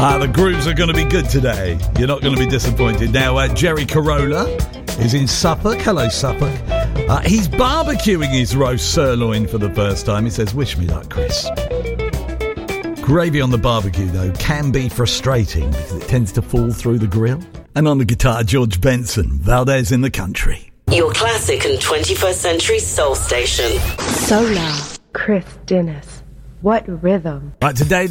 The grooves are going to be good today. You're not going to be disappointed. Now, Jerry Corolla is in Suffolk. Hello, Suffolk. He's barbecuing his roast sirloin for the first time. He says, wish me luck, Chris. Gravy on the barbecue, though, can be frustrating because it tends to fall through the grill. And on the guitar, George Benson, Valdez in the Country. Your classic and 21st century soul station. Solar. Chris Dennis. What rhythm? Right, today